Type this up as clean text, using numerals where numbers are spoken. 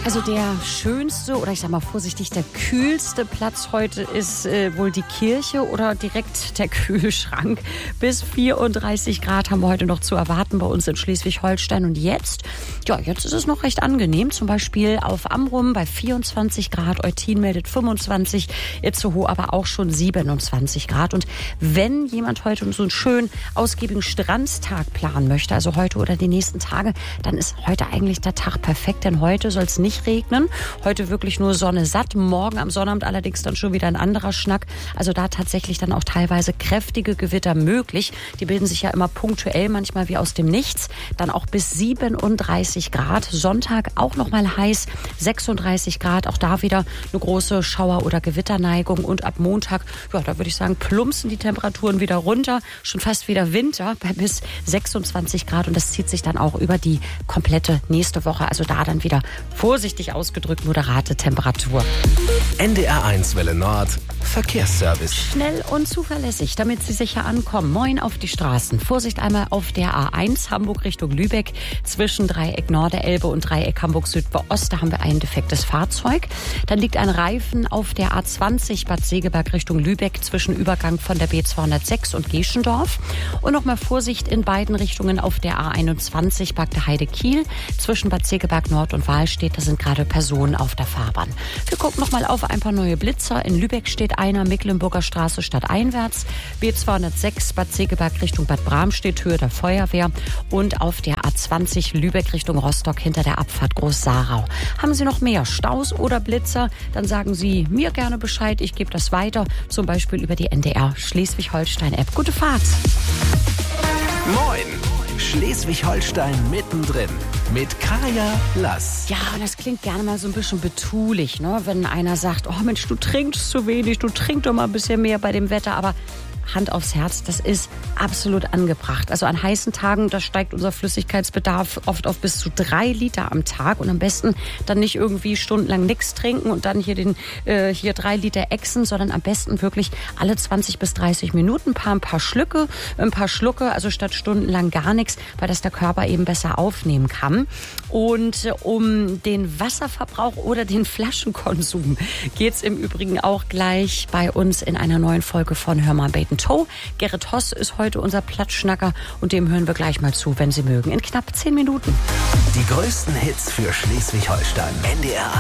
Also der schönste oder ich sag mal vorsichtig, der kühlste Platz heute ist wohl die Kirche oder direkt der Kühlschrank. Bis 34 Grad haben wir heute noch zu erwarten bei uns in Schleswig-Holstein. Und jetzt ist es noch recht angenehm. Zum Beispiel auf Amrum bei 24 Grad, Eutin meldet 25, Itzehoe aber auch schon 27 Grad. Und wenn jemand heute so einen schönen, ausgiebigen Strandtag planen möchte, also heute oder die nächsten Tage, dann ist heute eigentlich der Tag perfekt, denn heute soll es nicht regnen. Heute wirklich nur Sonne satt. Morgen am Sonnabend allerdings dann schon wieder ein anderer Schnack. Also da tatsächlich dann auch teilweise kräftige Gewitter möglich. Die bilden sich ja immer punktuell, manchmal wie aus dem Nichts. Dann auch bis 37 Grad. Sonntag auch noch mal heiß, 36 Grad. Auch da wieder eine große Schauer- oder Gewitterneigung. Und ab Montag, da würde ich sagen, plumpsen die Temperaturen wieder runter. Schon fast wieder Winter bei bis 26 Grad. Und das zieht sich dann auch über die komplette nächste Woche. Also da dann wieder vorsichtig ausgedrückt moderate Temperatur. NDR1 Welle Nord, Verkehrsservice. Schnell und zuverlässig, damit Sie sicher ankommen. Moin auf die Straßen. Vorsicht einmal auf der A1 Hamburg Richtung Lübeck. Zwischen Dreieck Norderelbe und Dreieck Hamburg Südost, da haben wir ein defektes Fahrzeug. Dann liegt ein Reifen auf der A20 Bad Segeberg Richtung Lübeck zwischen Übergang von der B206 und Geschendorf. Und nochmal Vorsicht in beiden Richtungen auf der A21 Bagde-Heide Kiel. Zwischen Bad Segeberg Nord und Wahlstedt, da sind gerade Personen auf der Fahrbahn. Wir gucken nochmal auf ein paar neue Blitzer. In Lübeck steht einer, Mecklenburger Straße stadteinwärts. B206 Bad Segeberg Richtung Bad Bramstedt, Höhe der Feuerwehr. Und auf der A20 Lübeck Richtung Rostock hinter der Abfahrt Groß-Sarau. Haben Sie noch mehr Staus oder Blitzer? Dann sagen Sie mir gerne Bescheid. Ich gebe das weiter, zum Beispiel über die NDR Schleswig-Holstein-App. Gute Fahrt! Moin! Schleswig-Holstein mittendrin mit Kaya Lass. Ja, und das klingt gerne mal so ein bisschen betulich, ne? Wenn einer sagt, oh Mensch, du trinkst zu wenig, du trink doch mal ein bisschen mehr bei dem Wetter, aber Hand aufs Herz, das ist absolut angebracht. Also an heißen Tagen, da steigt unser Flüssigkeitsbedarf oft auf bis zu 3 Liter am Tag und am besten dann nicht irgendwie stundenlang nichts trinken und dann hier 3 Liter exen, sondern am besten wirklich alle 20 bis 30 Minuten ein paar Schlucke, also statt stundenlang gar nichts, weil das der Körper eben besser aufnehmen kann. Und um den Wasserverbrauch oder den Flaschenkonsum geht's im Übrigen auch gleich bei uns in einer neuen Folge von Hör mal Bacon Toe. Gerrit Hoss ist heute unser Plattschnacker und dem hören wir gleich mal zu, wenn Sie mögen, in knapp 10 Minuten. Die größten Hits für Schleswig-Holstein. NDR